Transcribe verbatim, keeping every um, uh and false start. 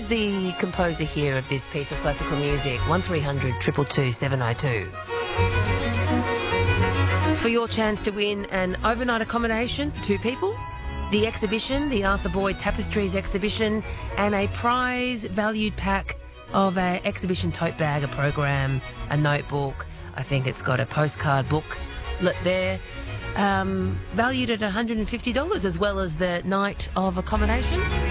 Who's the composer here of this piece of classical music? one three hundred two two two seven oh two. For your chance to win an overnight accommodation for two people, the exhibition, the Arthur Boyd Tapestries exhibition, and a prize-valued pack of a exhibition tote bag, a program, a notebook. I think it's got a postcard book there, um, valued at one hundred fifty dollars, as well as the night of accommodation.